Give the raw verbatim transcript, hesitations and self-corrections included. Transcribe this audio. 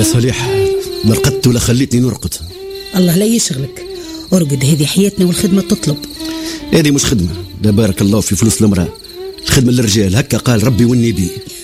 يا صالح ما رقدت ولا خليتني نرقد. الله لا يشغلك، ارقد، هذه حياتنا والخدمة تطلب. هذه مش خدمة، ده بارك الله في فلوس المرأة، الخدمة للرجال، هكا قال ربي والنبي.